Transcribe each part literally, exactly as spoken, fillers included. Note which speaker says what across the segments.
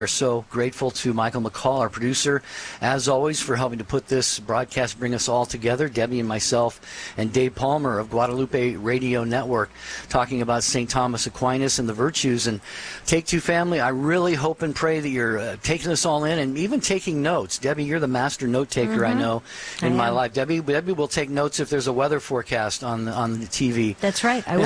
Speaker 1: We're so grateful to Michael McCall, our producer, as always, for helping to put this broadcast, bring us all together. Debbie and myself and Dave Palmer of Guadalupe Radio Network talking about Saint Thomas Aquinas and the virtues. And Take Two family, I really hope and pray that you're uh, taking this all in and even taking notes. Debbie, you're the master note taker, mm-hmm. I know, in I my life. Debbie, Debbie will take notes if there's a weather forecast on the, on the T V.
Speaker 2: That's right, I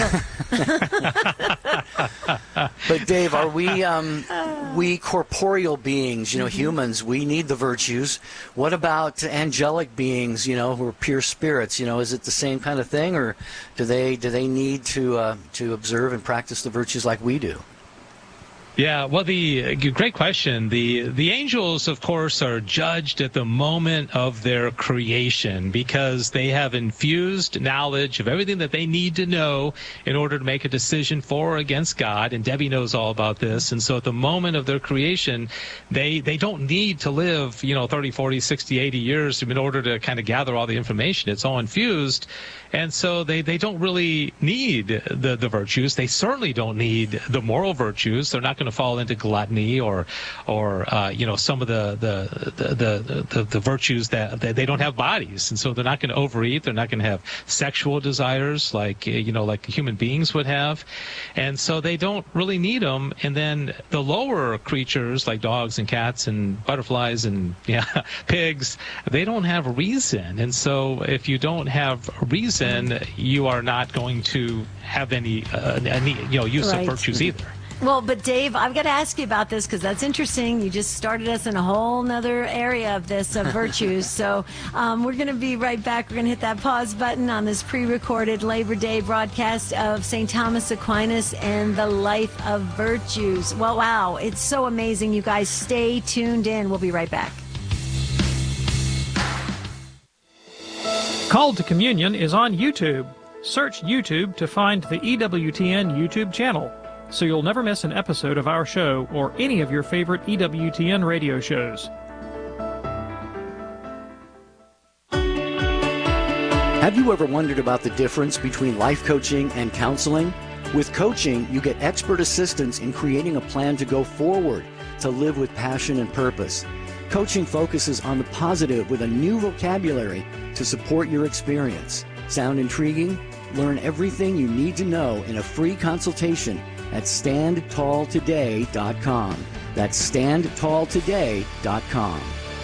Speaker 1: will. But Dave, are we um, we corporeal beings, you know, mm-hmm. humans, we need the virtues. What about angelic beings, you know, who are pure spirits? You know, is it the same kind of thing, or do they do they need to uh, to observe and practice the virtues like we do?
Speaker 3: Yeah, well, the great question. The the angels, of course, are judged at the moment of their creation because they have infused knowledge of everything that they need to know in order to make a decision for or against God. And Debbie knows all about this. And so at the moment of their creation, they they don't need to live, you know, thirty, forty, sixty, eighty years in order to kind of gather all the information. It's all infused. And so they, they don't really need the, the virtues. They certainly don't need the moral virtues. They're not going to fall into gluttony or, or uh, you know, some of the the the, the, the, the virtues that, that they don't have bodies. And so they're not going to overeat. They're not going to have sexual desires like, you know, like human beings would have. And so they don't really need them. And then the lower creatures like dogs and cats and butterflies and yeah, pigs, they don't have reason. And so if you don't have reason, you are not going to have any, uh, any you know, use right. of virtues either.
Speaker 2: Well, but Dave, I've got to ask you about this because that's interesting. You just started us in a whole nother area of this, of virtues. So um, we're going to be right back. We're going to hit that pause button on this pre-recorded Labor Day broadcast of Saint Thomas Aquinas and the life of virtues. Well, wow, it's so amazing. You guys stay tuned in. We'll be right back.
Speaker 4: Called to Communion is on YouTube. Search YouTube to find the E W T N YouTube channel, so you'll never miss an episode of our show or any of your favorite E W T N radio shows.
Speaker 1: Have you ever wondered about the difference between life coaching and counseling? With coaching, you get expert assistance in creating a plan to go forward, to live with passion and purpose. Coaching focuses on the positive with a new vocabulary to support your experience. Sound intriguing? Learn everything you need to know in a free consultation at stand tall today dot com. That's stand tall today dot com.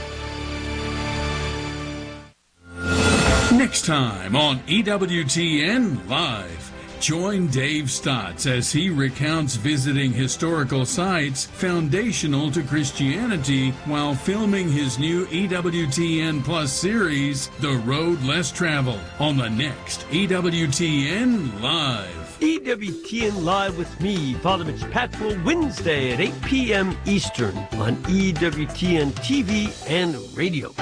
Speaker 5: Next time on E W T N Live. Join Dave Stotts as he recounts visiting historical sites foundational to Christianity while filming his new E W T N Plus series, The Road Less Traveled, on the next E W T N Live.
Speaker 6: E W T N Live with me, Father Mitch Patfield, Wednesday at eight p.m. Eastern on E W T N T V and radio.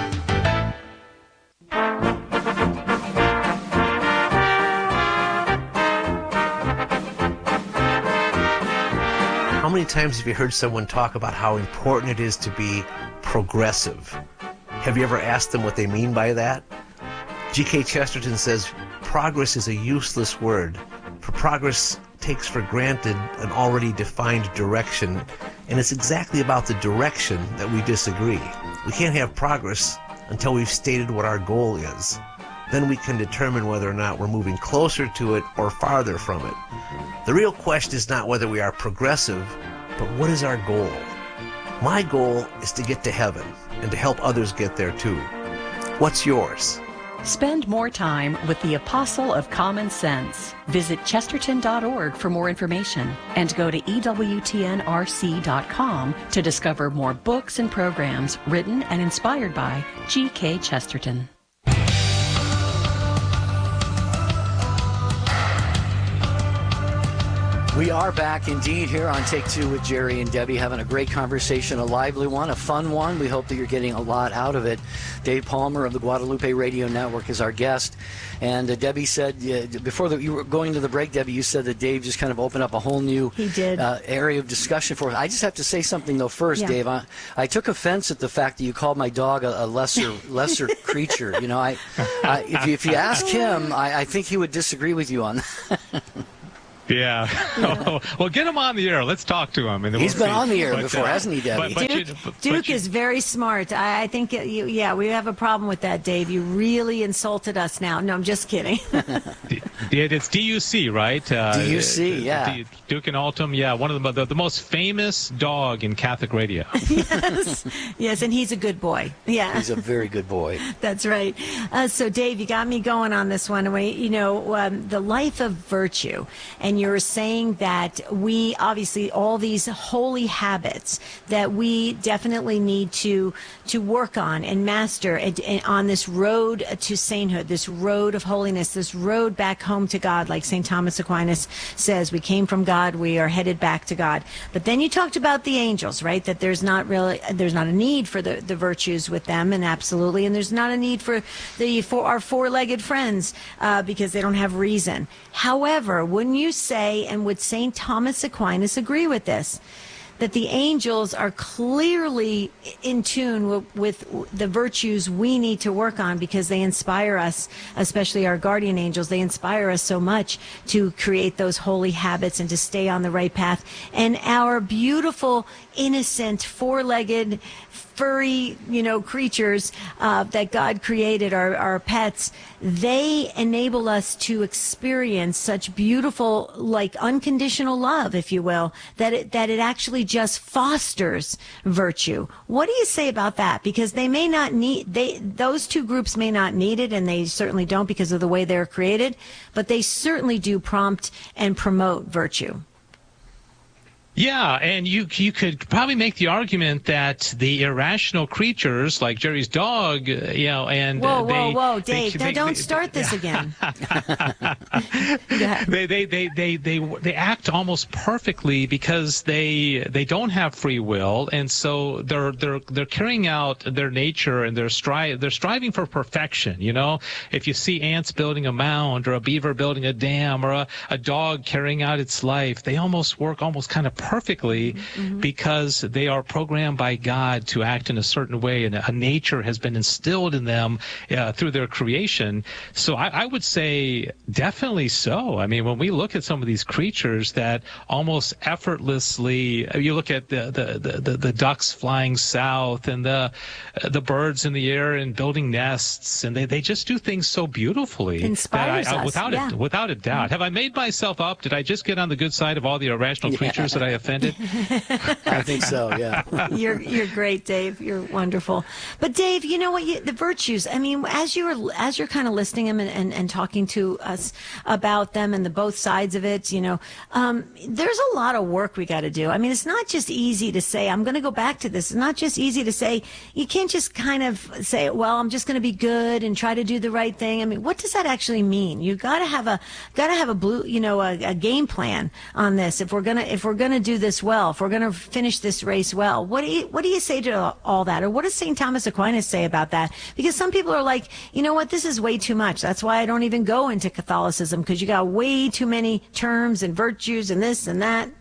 Speaker 7: How many times have you heard someone talk about how important it is to be progressive? Have you ever asked them what they mean by that? G K Chesterton says, progress is a useless word, for progress takes for granted an already defined direction, and it's exactly about the direction that we disagree. We can't have progress until we've stated what our goal is. Then we can determine whether or not we're moving closer to it or farther from it. The real question is not whether we are progressive, but what is our goal? My goal is to get to heaven and to help others get there too. What's yours?
Speaker 8: Spend more time with the Apostle of Common Sense. Visit chesterton dot org for more information and go to E W T N R C dot com to discover more books and programs written and inspired by G K Chesterton.
Speaker 1: We are back indeed here on Take Two with Jerry and Debbie, having a great conversation, a lively one, a fun one. We hope that you're getting a lot out of it. Dave Palmer of the Guadalupe Radio Network is our guest. And uh, Debbie said, uh, before the, you were going to the break, Debbie, you said that Dave just kind of opened up a whole new
Speaker 2: he did. Uh,
Speaker 1: area of discussion for us. I just have to say something, though, first,
Speaker 2: yeah.
Speaker 1: Dave. I, I took offense at the fact that you called my dog a, a lesser lesser creature. You know, I, I if, you, if you ask him, I, I think he would disagree with you on that.
Speaker 3: Yeah. yeah. Well, get him on the air. Let's talk to him. And
Speaker 1: He's
Speaker 3: we'll
Speaker 1: been
Speaker 3: see.
Speaker 1: on the air
Speaker 3: but,
Speaker 1: before,
Speaker 3: uh,
Speaker 1: hasn't he, Debbie?
Speaker 3: But, but
Speaker 2: Duke,
Speaker 3: you, but,
Speaker 2: Duke
Speaker 3: but you,
Speaker 2: is very smart. I, I think, it, you, yeah, we have a problem with that, Dave. You really insulted us now. No, I'm just kidding.
Speaker 3: Yeah, it's D U C, right? Uh,
Speaker 1: D U C, yeah.
Speaker 3: Duke and Altum, yeah, one of the, the the most famous dog in Catholic radio.
Speaker 2: Yes, yes, and he's a good boy. Yeah,
Speaker 1: He's a very good boy.
Speaker 2: that's right. Uh, so, Dave, you got me going on this one. We, you know, um, the life of virtue, and you're saying that we obviously all these holy habits that we definitely need to to work on and master and, and on this road to sainthood, this road of holiness, this road back home to God, like Saint Thomas Aquinas says, we came from God, we are headed back to God. But then you talked about the angels, right? That there's not really, there's not a need for the, the virtues with them, and absolutely, and there's not a need for the for our four-legged friends uh, because they don't have reason. However, wouldn't you say, and would Saint Thomas Aquinas agree with this, that the angels are clearly in tune with, with the virtues we need to work on because they inspire us, especially our guardian angels. They inspire us so much to create those holy habits and to stay on the right path. And our beautiful, innocent, four-legged, furry, you know, creatures uh, that God created, our, our pets, they enable us to experience such beautiful, like unconditional love, if you will, that it, that it actually just fosters virtue. What do you say about that? Because they may not need, they, those two groups may not need it, and they certainly don't because of the way they're created, but they certainly do prompt and promote virtue.
Speaker 3: Yeah, and you you could probably make the argument that the irrational creatures like Jerry's dog, uh, you know, and
Speaker 2: whoa,
Speaker 3: uh, they,
Speaker 2: whoa, whoa, Dave!
Speaker 3: they,
Speaker 2: now
Speaker 3: they,
Speaker 2: don't
Speaker 3: they,
Speaker 2: start
Speaker 3: they,
Speaker 2: this again.
Speaker 3: they, they, they, they, they, they act almost perfectly because they they don't have free will, and so they're they're they're carrying out their nature, and they're stri- they're striving for perfection. You know, if you see ants building a mound, or a beaver building a dam, or a, a dog carrying out its life, they almost work almost kind of perfectly mm-hmm. because they are programmed by God to act in a certain way, and a nature has been instilled in them uh, through their creation. So I, I would say definitely so. I mean, when we look at some of these creatures that almost effortlessly, you look at the the, the, the, the ducks flying south, and the the birds in the air and building nests, and they, they just do things so beautifully.
Speaker 2: Inspires
Speaker 3: that I, I,
Speaker 2: us,
Speaker 3: without
Speaker 2: yeah.
Speaker 3: it, without a doubt. Mm-hmm. Have I made myself up? Did I just get on the good side of all the irrational
Speaker 1: Yeah.
Speaker 3: creatures that I offended?
Speaker 1: I think so, yeah.
Speaker 2: You're you're great, Dave. You're wonderful. But Dave, you know what? You, the virtues. I mean, as you're as you're kind of listing them and, and, and talking to us about them and the both sides of it, you know, um, there's a lot of work we got to do. I mean, it's not just easy to say I'm going to go back to this. It's not just easy to say. You can't just kind of say, well, I'm just going to be good and try to do the right thing. I mean, what does that actually mean? You got to have a got to have a blue, you know, a, a game plan on this. If we're gonna if we're gonna do this well, if we're going to finish this race well, what do you what do you say to all that, or what does Saint Thomas Aquinas say about that? Because some people are like, you know what, this is way too much. That's why I don't even go into Catholicism, because you got way too many terms and virtues and this and that.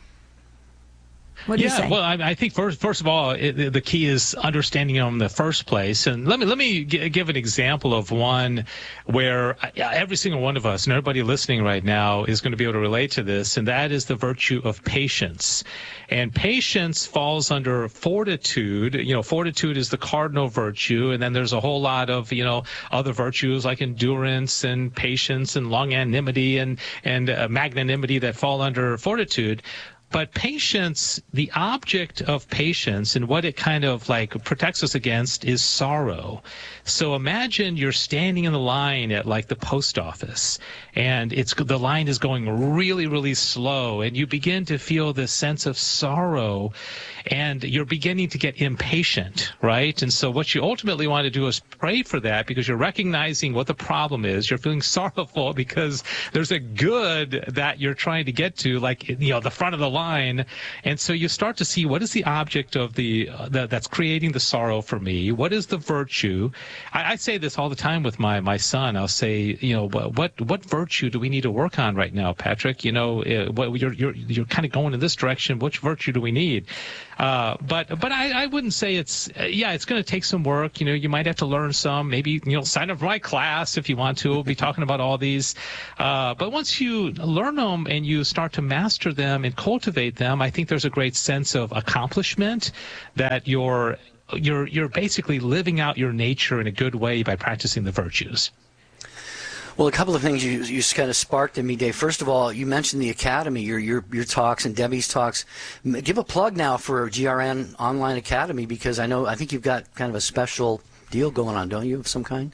Speaker 2: What do
Speaker 3: yeah,
Speaker 2: you say?
Speaker 3: well, I, I think first, first of all, it, the key is understanding them in the first place. And let me let me g- give an example of one where every single one of us and everybody listening right now is going to be able to relate to this, and that is the virtue of patience. And patience falls under fortitude. You know, fortitude is the cardinal virtue, and then there's a whole lot of, you know, other virtues like endurance and patience and longanimity and and uh, magnanimity that fall under fortitude. But patience, the object of patience and what it kind of like protects us against is sorrow. So imagine you're standing in the line at like the post office, and it's the line is going really, really slow, and you begin to feel this sense of sorrow, and you're beginning to get impatient, right? And so what you ultimately want to do is pray for that, because you're recognizing what the problem is. You're feeling sorrowful because there's a good that you're trying to get to, like, you know, the front of the line. And so you start to see, what is the object of the, uh, the that's creating the sorrow for me? What is the virtue? I, I say this all the time with my, my son. I'll say, you know, what what virtue do we need to work on right now, Patrick? You know, uh, what, you're you're you're kind of going in this direction. Which virtue do we need? Uh, but but I, I wouldn't say it's uh, yeah it's going to take some work. You know, you might have to learn some. Maybe you know sign up for my class if you want to. We'll be talking about all these. Uh, but once you learn them and you start to master them and cultivate them, I think there's a great sense of accomplishment that you're you're you're basically living out your nature in a good way by practicing the virtues.
Speaker 1: Well, a couple of things you you kind of sparked in me, Dave. First of all, you mentioned the Academy, your your your talks and Debbie's talks. Give a plug now for G R N Online Academy, because I know I think you've got kind of a special deal going on, don't you, of some kind?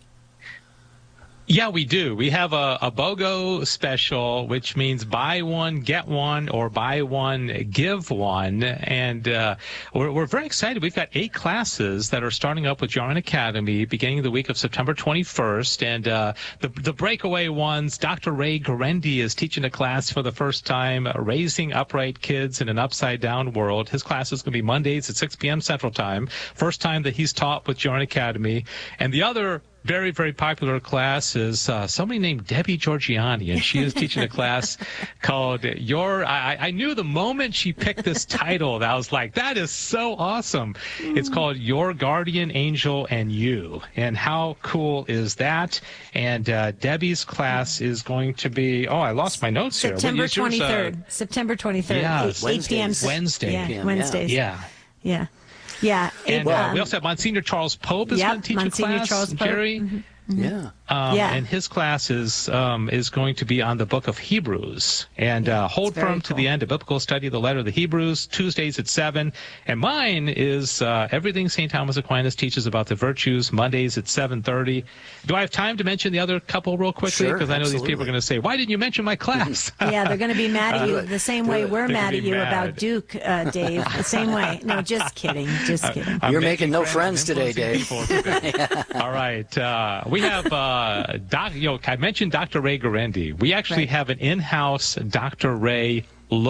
Speaker 3: Yeah, we do. We have a, a BOGO special, which means buy one, get one, or buy one, give one. And uh, we're, we're very excited. We've got eight classes that are starting up with G R N Academy beginning the week of September twenty-first. And uh, the, the breakaway ones, Doctor Ray Guarendi is teaching a class for the first time, Raising Upright Kids in an Upside Down World. His class is going to be Mondays at six p.m. Central Time. First time that he's taught with G R N Academy. And the other very, very popular class is uh, somebody named Debbie Georgiani, and she is teaching a class called Your, I, I knew the moment she picked this title, that I was like, that is so awesome. Mm. It's called Your Guardian Angel and You. And how cool is that? And uh, Debbie's class is going to be, oh, I lost my notes here.
Speaker 2: September twenty-third. Uh, September twenty-third,
Speaker 3: yeah,
Speaker 2: eight, eight p.m.
Speaker 3: Wednesday.
Speaker 2: Yeah, Wednesdays.
Speaker 3: Yeah.
Speaker 2: Yeah. Yeah.
Speaker 3: And
Speaker 2: it,
Speaker 3: uh,
Speaker 2: um,
Speaker 3: we also have Monsignor Charles Pope is
Speaker 2: yep,
Speaker 3: going to teach
Speaker 2: Monsignor
Speaker 3: a class,
Speaker 2: Charles Pope.
Speaker 3: Jerry.
Speaker 2: Mm-hmm.
Speaker 1: Yeah.
Speaker 3: Um,
Speaker 2: yeah.
Speaker 3: And his class is, um, is going to be on the book of Hebrews. And uh, hold firm cool. to the end, a biblical study of the letter of the Hebrews, Tuesdays at seven. And mine is uh, everything Saint Thomas Aquinas teaches about the virtues, Mondays at seven thirty. Do I have time to mention the other couple real quickly? Because
Speaker 1: sure,
Speaker 3: I know
Speaker 1: absolutely.
Speaker 3: these people are going to say, why didn't you mention my class?
Speaker 2: Yeah, they're going to be mad at you the same way we're mad at you
Speaker 3: mad.
Speaker 2: about Duke, uh, Dave. The same way. No, just kidding. Just kidding.
Speaker 1: I'm You're making, making no friends today, Dave.
Speaker 3: Today. yeah. All right. Uh, we have, uh, doc, you know, I mentioned Doctor Ray Guarendi. We actually
Speaker 2: right.
Speaker 3: have an in-house Doctor Ray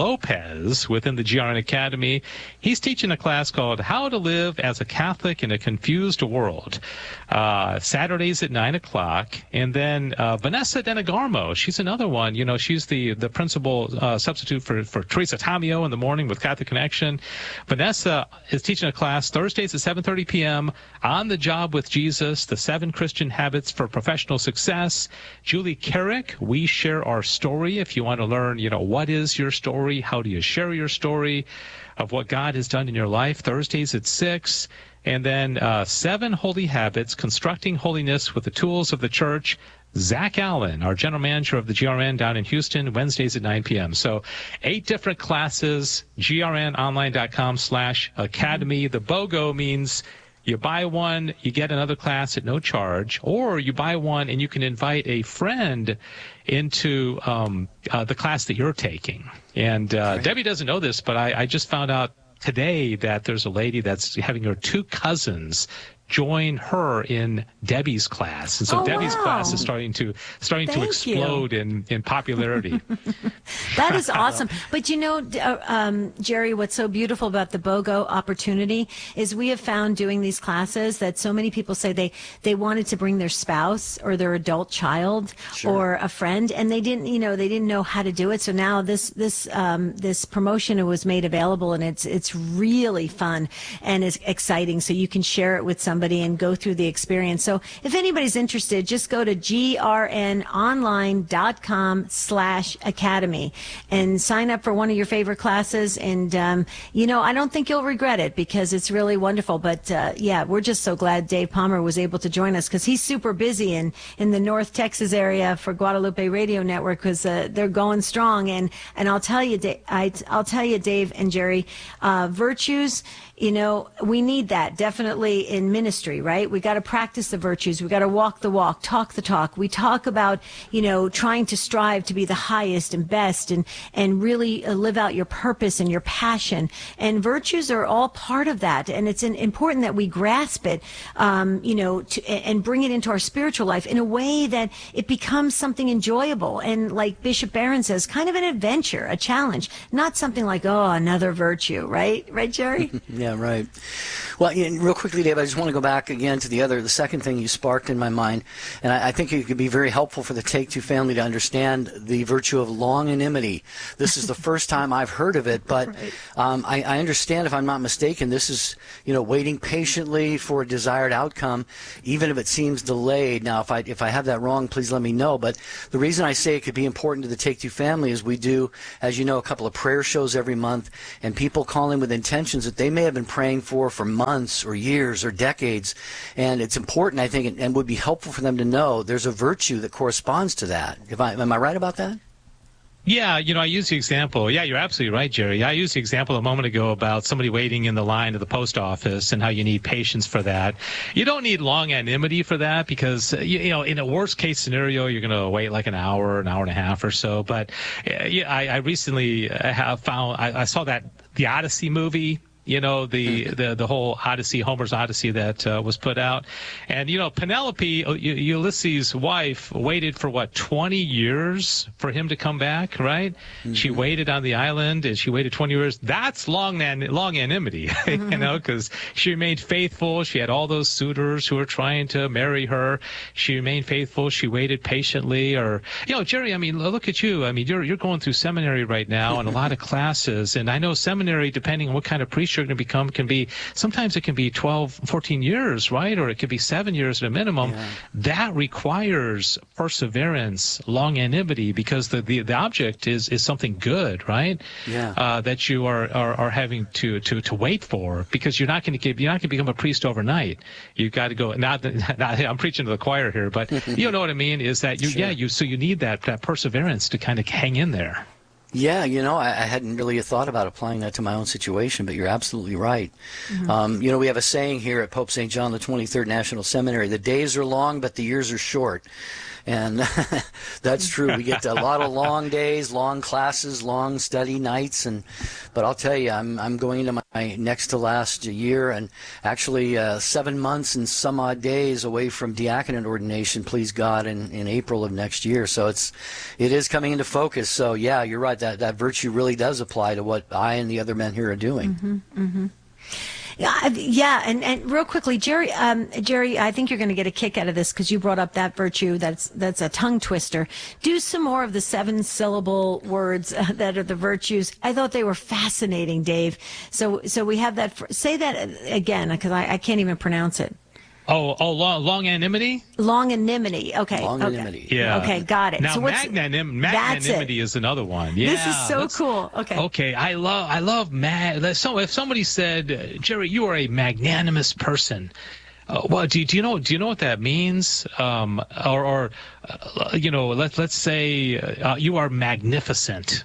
Speaker 3: Lopez within the G R N Academy. He's teaching a class called How to Live as a Catholic in a Confused World. Uh, Saturdays at nine o'clock. And then uh, Vanessa Denegarmo, she's another one. You know, she's the, the principal uh, substitute for, for Teresa Tamio in the morning with Catholic Connection. Vanessa is teaching a class Thursdays at seven thirty p.m. On the Job with Jesus, the seven Christian habits for professional success. Julie Carrick, We Share Our Story. If you want to learn, you know, what is your story? Story, how do you share your story of what God has done in your life? Thursdays at six. And then uh, Seven Holy Habits, Constructing Holiness with the Tools of the Church. Zach Allen, our general manager of the G R N down in Houston, Wednesdays at nine p.m. So eight different classes, grnonline.com slash academy. The BOGO means you buy one, you get another class at no charge, or you buy one and you can invite a friend into um, uh, the class that you're taking. And uh, right. Debbie doesn't know this, but I, I just found out today that there's a lady that's having her two cousins join her in Debbie's class. And so
Speaker 2: oh,
Speaker 3: Debbie's
Speaker 2: wow.
Speaker 3: class is starting to starting
Speaker 2: Thank
Speaker 3: to explode
Speaker 2: you.
Speaker 3: in, in popularity.
Speaker 2: That is awesome. But you know, uh, um, Jerry, what's so beautiful about the BOGO opportunity is we have found doing these classes that so many people say they, they wanted to bring their spouse or their adult child sure. or a friend, and they didn't, you know, they didn't know how to do it. So now this, this, um, this promotion was made available, and it's, it's really fun and it's exciting. So you can share it with somebody and go through the experience. So if anybody's interested, just go to grnonline.com slash academy and sign up for one of your favorite classes. And, um, you know, I don't think you'll regret it because it's really wonderful. But, uh, yeah, we're just so glad Dave Palmer was able to join us because he's super busy in, in the North Texas area for Guadalupe Radio Network because uh, they're going strong. And, and I'll tell you, Dave, I, I'll tell you, Dave and Jerry, uh, virtues, you know, we need that definitely in ministry, right? We got to practice the virtues. We got to walk the walk, talk the talk. We talk about, you know, trying to strive to be the highest and best and, and really uh, live out your purpose and your passion. And virtues are all part of that. And it's an, important that we grasp it, um, you know, to, and bring it into our spiritual life in a way that it becomes something enjoyable. And like Bishop Barron says, kind of an adventure, a challenge, not something like, oh, another virtue, right? Right, Jerry?
Speaker 1: Yeah. Yeah, right. Well, and real quickly, Dave, I just want to go back again to the other, the second thing you sparked in my mind, and I, I think it could be very helpful for the Take Two family to understand the virtue of longanimity. This is the first time I've heard of it, but right. um, I, I understand, if I'm not mistaken, this is, you know, waiting patiently for a desired outcome, even if it seems delayed. Now, if I if I have that wrong, please let me know. But the reason I say it could be important to the Take Two family is we do, as you know, a couple of prayer shows every month, and people call in with intentions that they may have been praying for for months or years or decades, and it's important, I think, and would be helpful for them to know there's a virtue that corresponds to that. If I, am I right about that?
Speaker 3: Yeah, you know, I used the example. Yeah, you're absolutely right, Jerry. I used the example a moment ago about somebody waiting in the line at the post office and how you need patience for that. You don't need longanimity for that because, you, you know, in a worst case scenario, you're going to wait like an hour, an hour and a half or so. But uh, yeah, I, I recently have found, I, I saw that, the Odyssey movie. You know, the, the, the whole Odyssey, Homer's Odyssey that uh, was put out. And, you know, Penelope, Ulysses' wife, waited for, what, twenty years for him to come back, right? Mm-hmm. She waited on the island, and she waited twenty years. That's long longanimity, mm-hmm. you know, because she remained faithful. She had all those suitors who were trying to marry her. She remained faithful. She waited patiently. Or, you know, Jerry, I mean, look at you. I mean, you're, you're going through seminary right now and a lot of classes. And I know seminary, depending on what kind of priest you're going to become, can be, sometimes it can be twelve, fourteen years, right? Or it could be seven years at a minimum. Yeah. That requires perseverance, longanimity, because the, the, the object is, is something good, right? Yeah. Uh, that you are, are, are having to, to, to wait for, because you're not going to get, you're not going to become a priest overnight. You've got to go, not, not I'm preaching to the choir here, but you know what I mean, is that you, sure. yeah, you, so you need that, that perseverance to kind of hang in there.
Speaker 1: Yeah, you know, I, I hadn't really thought about applying that to my own situation, but you're absolutely right. Mm-hmm. Um, you know, we have a saying here at Pope Saint John the twenty-third National Seminary: the days are long, but the years are short. And that's true. We get a lot of long days, long classes, long study nights, and but I'll tell you, I'm I'm going into my next to last year, and actually uh, seven months and some odd days away from diaconate ordination, please God, in, in April of next year. So it's it is coming into focus. So yeah, you're right. That that virtue really does apply to what I and the other men here are doing.
Speaker 2: Mm-hmm, mm-hmm. Yeah, yeah, and, and real quickly, Jerry, um, Jerry, I think you're going to get a kick out of this because you brought up that virtue. That's that's a tongue twister. Do some more of the seven syllable words uh, that are the virtues. I thought they were fascinating, Dave. So so we have that. Say that again because I, I can't even pronounce it.
Speaker 3: Oh, oh, long, longanimity?
Speaker 2: Longanimity. Okay.
Speaker 1: Longanimity.
Speaker 2: Okay.
Speaker 3: Yeah.
Speaker 2: Okay, got it.
Speaker 3: Now,
Speaker 2: so what's,
Speaker 3: magnanim- magnanimity is another one. Yeah.
Speaker 2: This is so cool. Okay.
Speaker 3: Okay. I love, I love mag. So if somebody said, Jerry, you are a magnanimous person. Uh, well, do, do you know? Do you know what that means? Um, or, or uh, you know, let let's say uh, you are magnificent.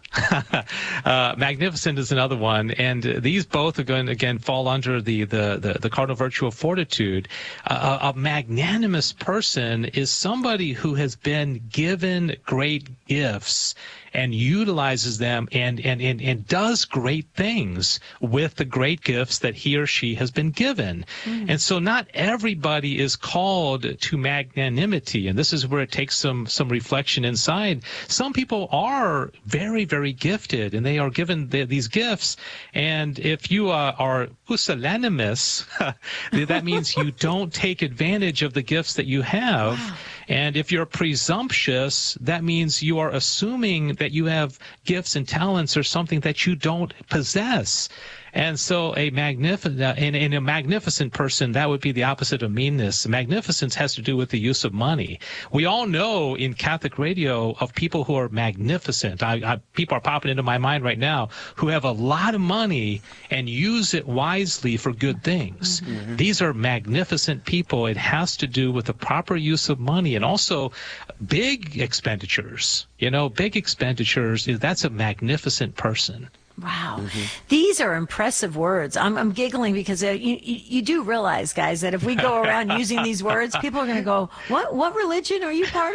Speaker 3: uh, magnificent is another one, and these both are going to, again fall under the the the, the cardinal virtue of fortitude. Uh, a, a magnanimous person is somebody who has been given great gifts and utilizes them and, and, and, and does great things with the great gifts that he or she has been given. Mm. And so not everybody is called to magnanimity. And this is where it takes some, some reflection inside. Some people are very, very gifted and they are given the, these gifts. And if you uh, are pusillanimous, that means you don't take advantage of the gifts that you have. Wow. And if you're presumptuous, that means you are assuming that you have gifts and talents or something that you don't possess. And so a magnificent, uh, in, in a magnificent person, that would be the opposite of meanness. Magnificence has to do with the use of money. We all know in Catholic radio of people who are magnificent. I, I, people are popping into my mind right now who have a lot of money and use it wisely for good things. Mm-hmm. These are magnificent people. It has to do with the proper use of money and also big expenditures. You know, big expenditures, that's a magnificent person.
Speaker 2: Wow. Mm-hmm. These are impressive words. I'm, I'm giggling because uh, you, you, you do realize, guys, that if we go around using these words, people are going to go, what what religion are you part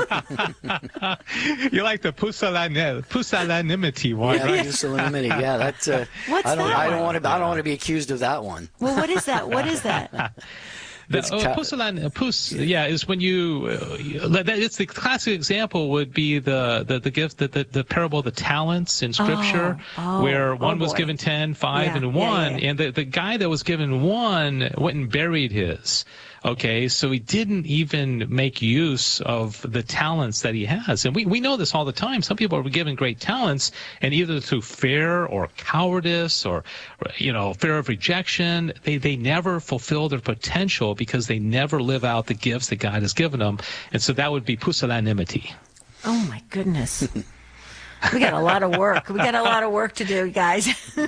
Speaker 2: of?
Speaker 3: You like the pusillan- pusillanimity one.
Speaker 1: Yeah,
Speaker 3: right?
Speaker 1: pusillanimity. Yeah, that's. Uh,
Speaker 2: What's
Speaker 1: I don't,
Speaker 2: that
Speaker 1: I don't
Speaker 2: one?
Speaker 1: want to. I don't want to be accused of that one.
Speaker 2: Well, what is that? What is that?
Speaker 3: The,
Speaker 1: It's
Speaker 3: oh,
Speaker 1: ca-
Speaker 3: pusillan- pus, yeah, is when you. Uh, that- it's the classic example would be the the, the gift that the, the parable of the talents in Scripture,
Speaker 2: Oh, oh,
Speaker 3: where
Speaker 2: oh
Speaker 3: one was
Speaker 2: boy.
Speaker 3: given ten, five,
Speaker 2: Yeah,
Speaker 3: and
Speaker 2: yeah,
Speaker 3: one,
Speaker 2: yeah, yeah.
Speaker 3: and the the guy that was given one went and buried his. Okay, so he didn't even make use of the talents that he has. And we, we know this all the time. Some people are given great talents, and either through fear or cowardice or, you know, fear of rejection, they, they never fulfill their potential because they never live out the gifts that God has given them. And so that would be pusillanimity.
Speaker 2: Oh, my goodness. We got a lot of work. We got a lot of work to do, guys.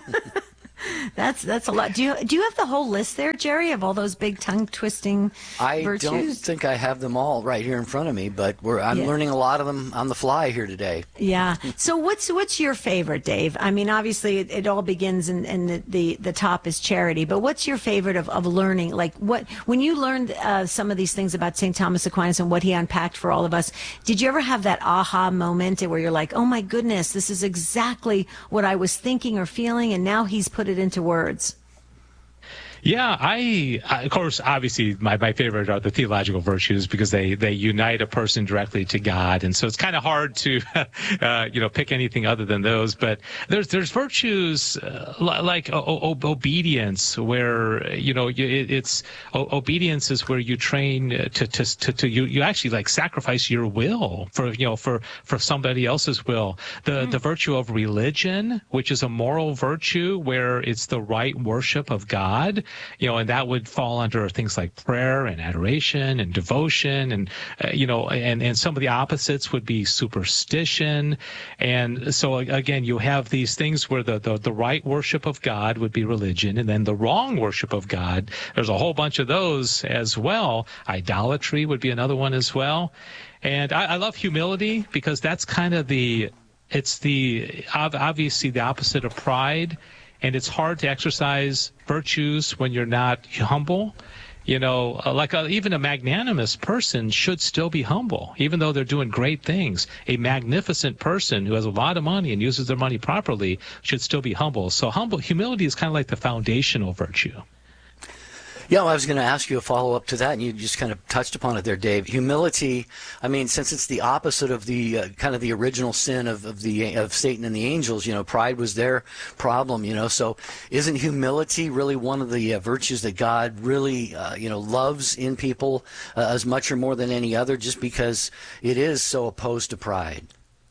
Speaker 2: That's that's a lot. Do you do you have the whole list there, Jerry, of all those big tongue twisting
Speaker 1: I
Speaker 2: virtues?
Speaker 1: don't think I have them all right here in front of me, but we're, I'm
Speaker 2: Yeah.
Speaker 1: learning a lot of them on the fly here today.
Speaker 2: Yeah. So what's what's your favorite, Dave? I mean, obviously it, it all begins and and the, the the top is charity, but what's your favorite of, of learning? Like what when you learned uh, some of these things about Saint Thomas Aquinas and what he unpacked for all of us, did you ever have that aha moment where you're like, oh my goodness, this is exactly what I was thinking or feeling, and now he's put it into words?
Speaker 3: Yeah, I, I of course, obviously, my, my favorite are the theological virtues because they, they unite a person directly to God, and so it's kind of hard to, uh, you know, pick anything other than those. But there's there's virtues uh, like o- o- obedience, where you know you, it, it's o- obedience is where you train to to to, to you, you actually like sacrifice your will for you know for for somebody else's will. The mm. the virtue of religion, which is a moral virtue where it's the right worship of God. You know, and that would fall under things like prayer and adoration and devotion, and uh, you know, and and some of the opposites would be superstition. And so again, you have these things where the the, the right worship of God would be religion, and then the wrong worship of God, there's a whole bunch of those as well. Idolatry would be another one as well. And I, I love humility because that's kind of the it's the obviously the opposite of pride. And it's hard to exercise virtues when you're not humble. You know, like a, even a magnanimous person should still be humble, even though they're doing great things. A magnificent person who has a lot of money and uses their money properly should still be humble. So humble humility is kind of like the foundational virtue.
Speaker 1: Yeah, well, I was going to ask you a follow-up to that, and you just kind of touched upon it there, Dave. Humility, I mean, since it's the opposite of the uh, kind of the original sin of, of the of Satan and the angels, you know, pride was their problem, you know. So isn't humility really one of the uh, virtues that God really, uh, you know, loves in people uh, as much or more than any other, just because it is so opposed to pride?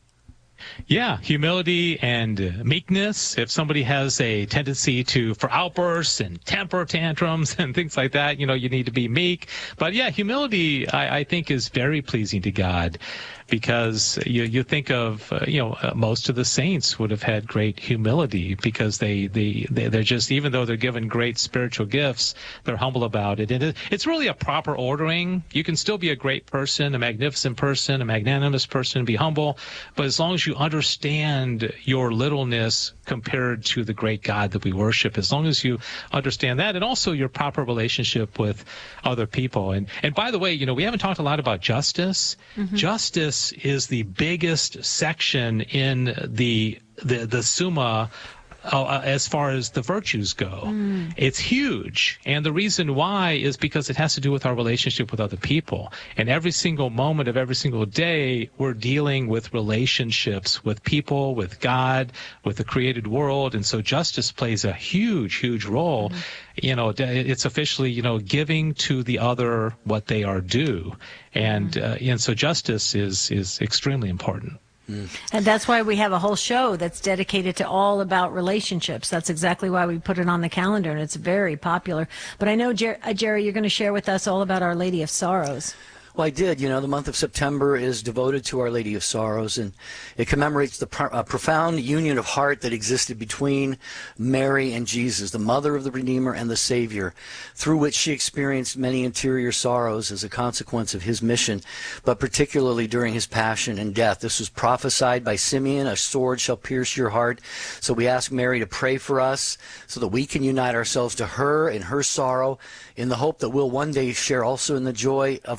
Speaker 3: Yeah, humility and uh, meekness. If somebody has a tendency to for outbursts and temper tantrums and things like that, you know, you need to be meek. But yeah, humility, I, I think, is very pleasing to God. Because you you think of uh, you know uh, most of the saints would have had great humility because they they they they're just, even though they're given great spiritual gifts, they're humble about it. And it, it's really a proper ordering. You can still be a great person, a magnificent person, a magnanimous person, be humble, but as long as you understand your littleness compared to the great God that we worship, as long as you understand that, and also your proper relationship with other people. And and by the way, you know, we haven't talked a lot about justice. Mm-hmm. Justice is the biggest section in the the the Summa uh, as far as the virtues go. Mm. It's huge, and the reason why is because it has to do with our relationship with other people. And every single moment of every single day, we're dealing with relationships with people, with God, with the created world, and so justice plays a huge, huge role. Mm. You know, it's officially, you know, giving to the other what they are due. And mm. uh, and so justice is is extremely important.
Speaker 2: Mm. And that's why we have a whole show that's dedicated to all about relationships. That's exactly why we put it on the calendar, and it's very popular. But I know, Jer- uh, Jerry, you're going to share with us all about Our Lady of Sorrows.
Speaker 1: Well, I did. You know, the month of September is devoted to Our Lady of Sorrows, and it commemorates the pro- uh, profound union of heart that existed between Mary and Jesus, the mother of the Redeemer and the Savior, through which she experienced many interior sorrows as a consequence of his mission, but particularly during his passion and death. This was prophesied by Simeon, a sword shall pierce your heart. So we ask Mary to pray for us so that we can unite ourselves to her in her sorrow, in the hope that we'll one day share also in the joy of her, uh, the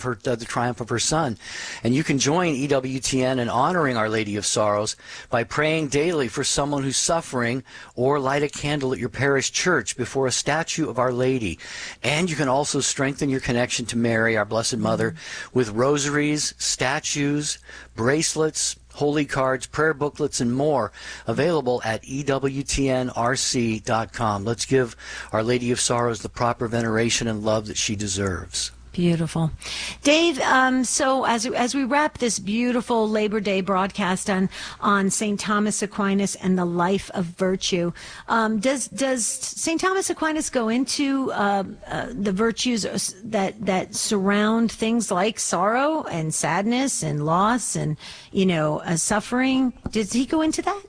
Speaker 1: the triumph of her Son. And you can join E W T N in honoring Our Lady of Sorrows by praying daily for someone who's suffering, or light a candle at your parish church before a statue of Our Lady. And you can also strengthen your connection to Mary, our Blessed Mother, with rosaries, statues, bracelets, holy cards, prayer booklets, and more, available at E W T N R C dot com. Let's give Our Lady of Sorrows the proper veneration and love that she deserves.
Speaker 2: Beautiful. Dave, um, so as as we wrap this beautiful Labor Day broadcast on, on Saint Thomas Aquinas and the life of virtue, um, does does Saint Thomas Aquinas go into uh, uh, the virtues that that surround things like sorrow and sadness and loss and, you know, uh, suffering? Does he go into that?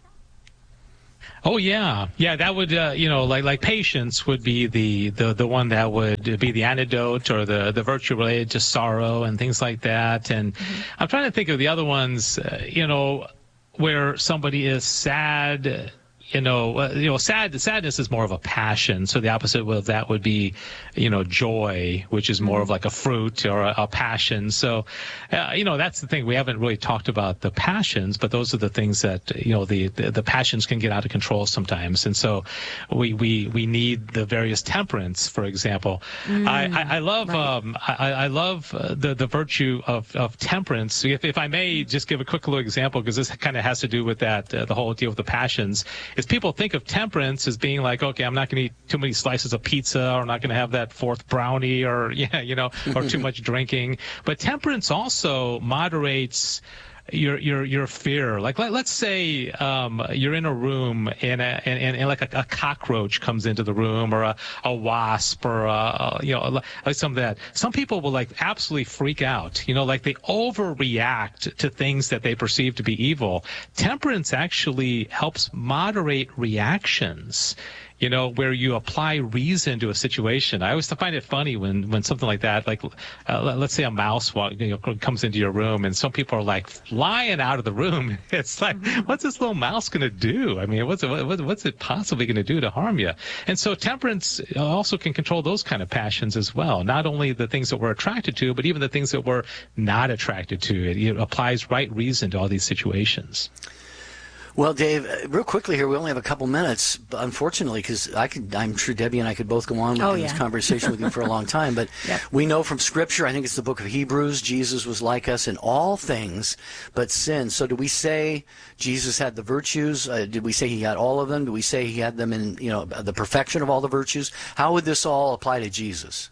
Speaker 3: Oh yeah, yeah. That would, uh, you know, like like patience would be the, the, the one that would be the antidote, or the, the virtue related to sorrow and things like that. And mm-hmm. I'm trying to think of the other ones, uh, you know, where somebody is sad. You know, uh, you know, sad. Sadness is more of a passion. So the opposite of that would be, you know, joy, which is more of like a fruit or a, a passion. So, uh, you know, that's the thing. We haven't really talked about the passions, but those are the things that, you know, the, the, the passions can get out of control sometimes. And so we, we, we need the various temperance, for example. Mm, I, I, I love, right. um, I, I love uh, the, the virtue of, of temperance. If, if I may just give a quick little example, because this kind of has to do with that, uh, the whole deal with the passions. Is people think of temperance as being like, okay, I'm not going to eat too many slices of pizza, or I'm not going to have that fourth brownie, or, yeah, you know, or too much drinking. But temperance also moderates your your your fear. Like, let, let's say um, you're in a room and a, and, and like a, a cockroach comes into the room, or a, a wasp, or a, a, you know, like some of that. Some people will like absolutely freak out. You know, like they overreact to things that they perceive to be evil. Temperance actually helps moderate reactions. You know, where you apply reason to a situation. I always find it funny when, when something like that, like uh, let's say a mouse walk, you know, comes into your room, and some people are like flying out of the room. It's like, what's this little mouse going to do? I mean, what's it, what, what's it possibly going to do to harm you? And so temperance also can control those kind of passions as well. Not only the things that we're attracted to, but even the things that we're not attracted to. It, it applies right reason to all these situations.
Speaker 1: Well, Dave, real quickly here, we only have a couple minutes, unfortunately, because I could, I'm sure Debbie and I could both go on with
Speaker 2: oh,
Speaker 1: this
Speaker 2: yeah.
Speaker 1: conversation with you for a long time, but yep. we know from Scripture, I think it's the book of Hebrews, Jesus was like us in all things but sin. So do we say Jesus had the virtues? Uh, did we say he had all of them? Do we say he had them in, you know, the perfection of all the virtues? How would this all apply to Jesus?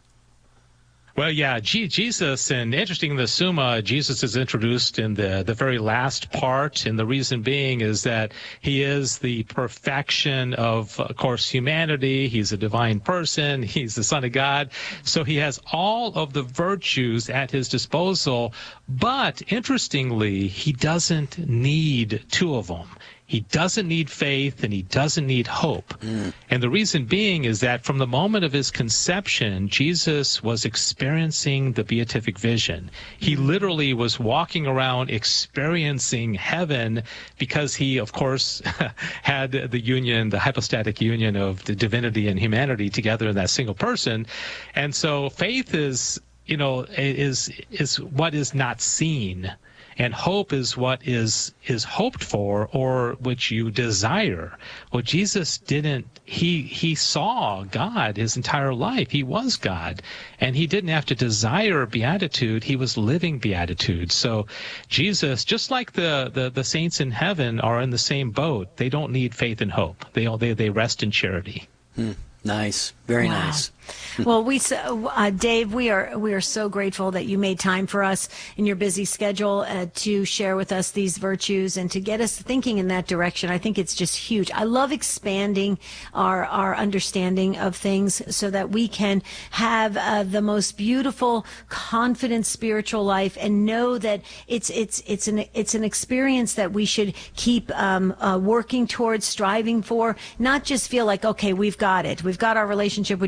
Speaker 3: Well, yeah, G- Jesus, and interesting in the Summa, Jesus is introduced in the, the very last part, and the reason being is that he is the perfection of, of course, humanity. He's a divine person. He's the Son of God. So he has all of the virtues at his disposal, but interestingly, he doesn't need two of them. He doesn't need faith, and he doesn't need hope. Mm. And the reason being is that from the moment of his conception, Jesus was experiencing the beatific vision. He literally was walking around experiencing heaven, because he, of course, had the union, the hypostatic union of the divinity and humanity together in that single person. And so faith is, you know, is is what is not seen. And hope is what is is hoped for, or which you desire. Well, Jesus didn't. He he saw God his entire life. He was God, and he didn't have to desire beatitude. He was living beatitude. So Jesus, just like the the, the saints in heaven, are in the same boat. They don't need faith and hope. They they they rest in charity.
Speaker 1: Hmm. Nice, very
Speaker 2: wow.
Speaker 1: nice.
Speaker 2: Well, we, uh, Dave, we are we are so grateful that you made time for us in your busy schedule uh, to share with us these virtues and to get us thinking in that direction. I think it's just huge. I love expanding our our understanding of things so that we can have uh, the most beautiful, confident spiritual life, and know that it's it's it's an it's an experience that we should keep um, uh, working towards, striving for. Not just feel like, okay, we've got it, we've got our relationship with Jesus.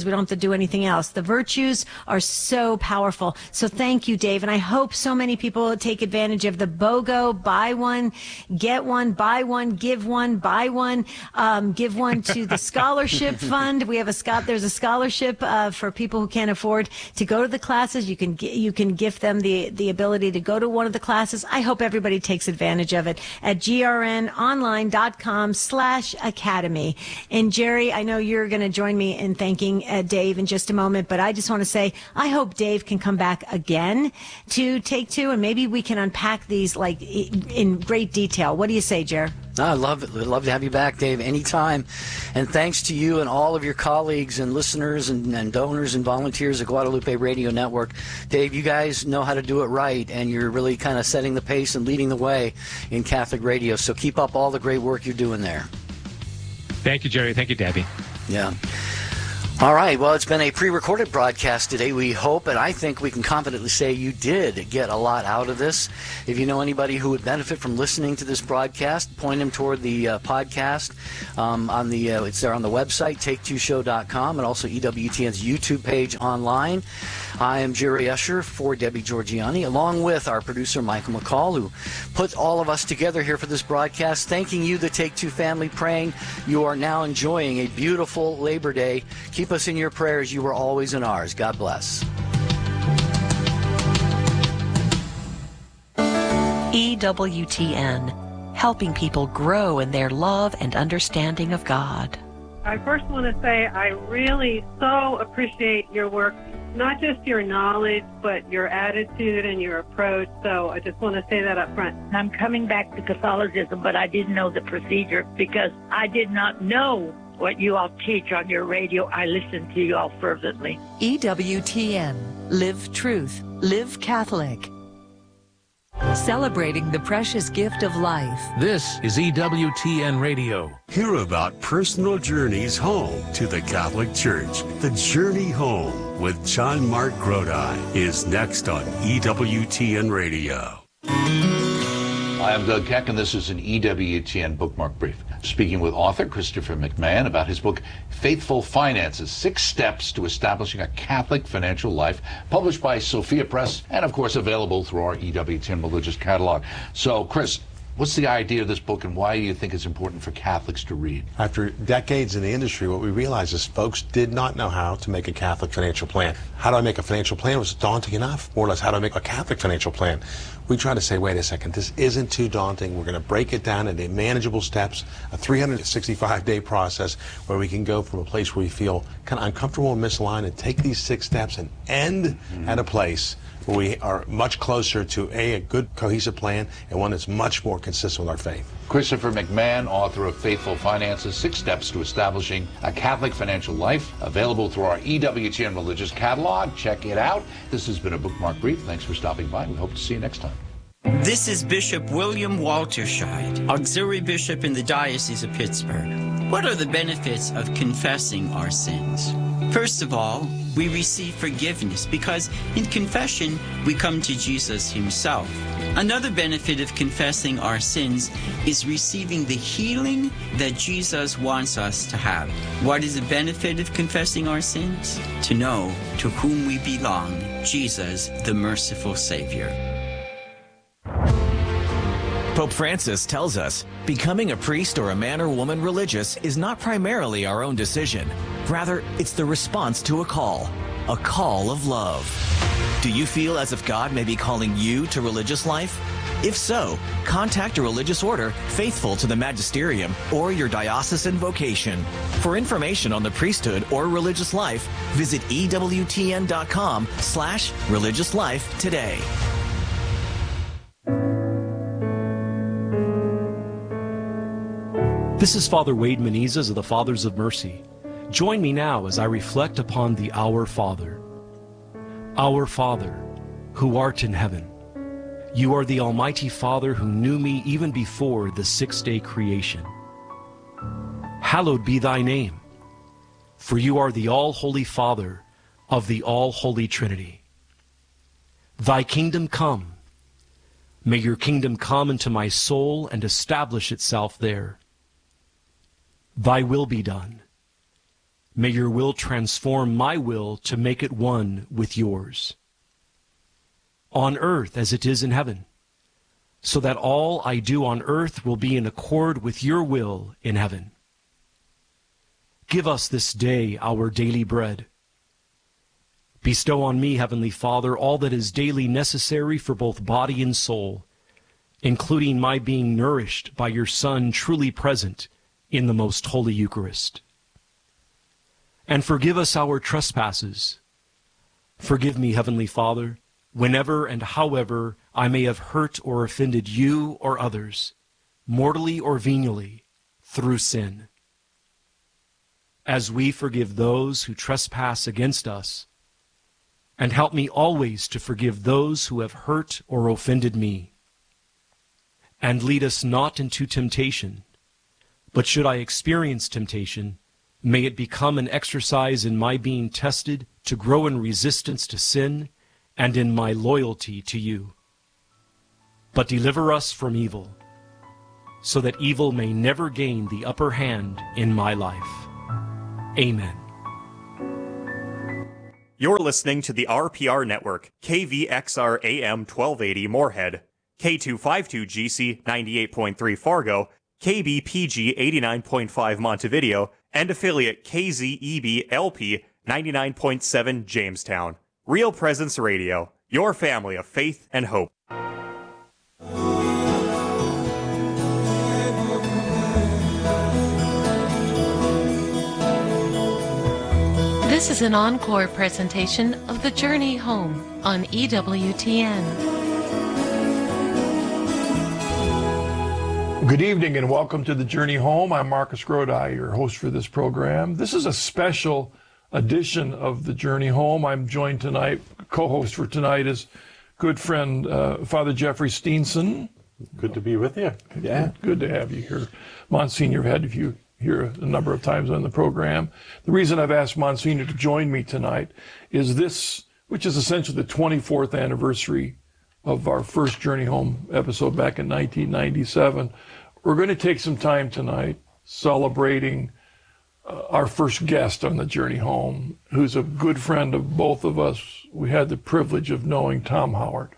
Speaker 2: We don't have to do anything else. The virtues are so powerful. So thank you, Dave. And I hope so many people take advantage of the BOGO. Buy one, get one, buy one, give one, buy one, um, give one to the scholarship fund. We have a Scott. There's a scholarship uh, for people who can't afford to go to the classes. You can you can gift them the the ability to go to one of the classes. I hope everybody takes advantage of it at grnonline.com slash academy. And Jerry, I know you're going to join me in thanking uh, Dave in just a moment, but I just want to say I hope Dave can come back again to Take Two, and maybe we can unpack these like in great detail. What do you say, Jer?
Speaker 1: I love it. I'd love to have you back, Dave, anytime. And thanks to you and all of your colleagues and listeners and, and donors and volunteers at Guadalupe Radio Network. Dave, you guys know how to do it right, and you're really kind of setting the pace and leading the way in Catholic radio. So keep up all the great work you're doing there.
Speaker 3: Thank you, Jerry. Thank you, Debbie.
Speaker 1: Yeah. All right. Well, it's been a pre-recorded broadcast today. We hope, and I think we can confidently say you did get a lot out of this. If you know anybody who would benefit from listening to this broadcast, point them toward the uh, podcast. Um, on the uh, it's there on the website, take two show dot com, and also E W T N's YouTube page online. I am Jerry Escher for Debbie Georgiani, along with our producer, Michael McCall, who put all of us together here for this broadcast. Thanking you, the Take Two family, praying you are now enjoying a beautiful Labor Day. Keep us in your prayers. You were always in ours. God bless.
Speaker 8: E W T N, helping people grow in their love and understanding of God.
Speaker 9: I first want to say I really so appreciate your work, not just your knowledge, but your attitude and your approach. So I just want to say that up front.
Speaker 10: I'm coming back to Catholicism, but I didn't know the procedure because I did not know what you all teach on your radio. I listen to you all fervently.
Speaker 8: E W T N, live truth, live Catholic. Celebrating the precious gift of life.
Speaker 11: This is E W T N Radio.
Speaker 12: Hear about personal journeys home to the Catholic Church. The Journey Home with John Mark Grodi is next on E W T N Radio.
Speaker 13: Hi, I'm Doug Keck, and this is an E W T N Bookmark Brief. Speaking with author Christopher McMahon about his book, Faithful Finances, Six Steps to Establishing a Catholic Financial Life, published by Sophia Press, and of course available through our E W T N Religious Catalog. So, Chris, what's the idea of this book, and why do you think it's important for Catholics to read?
Speaker 14: After decades in the industry, what we realized is folks did not know how to make a Catholic financial plan. How do I make a financial plan was daunting enough. More or less, how do I make a Catholic financial plan? We try to say, wait a second, this isn't too daunting. We're going to break it down into manageable steps, a three hundred sixty-five day process where we can go from a place where we feel kind of uncomfortable and misaligned and take these six steps and end mm-hmm. at a place where we are much closer to a, a good cohesive plan and one that's much more consistent with our faith.
Speaker 13: Christopher McMahon, author of Faithful Finances, Six Steps to Establishing a Catholic Financial Life, available through our E W T N Religious Catalog. Check it out. This has been a Bookmark Brief. Thanks for stopping by. We hope to see you next time.
Speaker 15: This is Bishop William Walterscheid, Auxiliary Bishop in the Diocese of Pittsburgh. What are the benefits of confessing our sins? First of all, we receive forgiveness because in confession, we come to Jesus himself. Another benefit of confessing our sins is receiving the healing that Jesus wants us to have. What is the benefit of confessing our sins? To know to whom we belong, Jesus, the merciful Savior.
Speaker 16: Pope Francis tells us, becoming a priest or a man or woman religious is not primarily our own decision. Rather, it's the response to a call, a call of love. Do you feel as if God may be calling you to religious life? If so, contact a religious order faithful to the magisterium or your diocesan vocation. For information on the priesthood or religious life, visit E W T N dot com slash religious life today.
Speaker 17: This is Father Wade Menezes of the Fathers of Mercy. Join me now as I reflect upon the Our Father. Our Father, who art in heaven, you are the Almighty Father who knew me even before the six-day creation. Hallowed be thy name, for you are the all-holy Father of the all-holy Trinity. Thy kingdom come. May your kingdom come into my soul and establish itself there. Thy will be done, may your will transform my will to make it one with yours, on earth as it is in heaven, so that all I do on earth will be in accord with your will in heaven. Give us this day our daily bread. Bestow on me, Heavenly Father, all that is daily necessary for both body and soul, including my being nourished by your Son truly present in the most holy Eucharist. And forgive us our trespasses. Forgive me, Heavenly Father, whenever and however I may have hurt or offended you or others, mortally or venially, through sin. As we forgive those who trespass against us, and help me always to forgive those who have hurt or offended me. And lead us not into temptation, but should I experience temptation, may it become an exercise in my being tested to grow in resistance to sin and in my loyalty to you. But deliver us from evil, so that evil may never gain the upper hand in my life. Amen.
Speaker 18: You're listening to the R P R Network, K V X R A M twelve eighty Moorhead, K two fifty-two G C ninety-eight point three Fargo, K B P G eighty-nine point five Montevideo, and affiliate K Z E B L P ninety-nine point seven Jamestown. Real Presence Radio, your family of faith and hope.
Speaker 19: This is an encore presentation of The Journey Home on E W T N.
Speaker 20: Good evening and welcome to The Journey Home. I'm Marcus Grodi, your host for this program. This is a special edition of The Journey Home. I'm joined tonight, co-host for tonight is good friend uh, Father Jeffrey Steenson.
Speaker 14: Good to be with you. Yeah.
Speaker 20: Good, good to have you here. Monsignor, I've had you here a number of times on the program. The reason I've asked Monsignor to join me tonight is this, which is essentially the twenty-fourth anniversary of our first Journey Home episode back in nineteen ninety-seven. We're going to take some time tonight celebrating uh, our first guest on the Journey Home, who's a good friend of both of us. We had the privilege of knowing Tom Howard.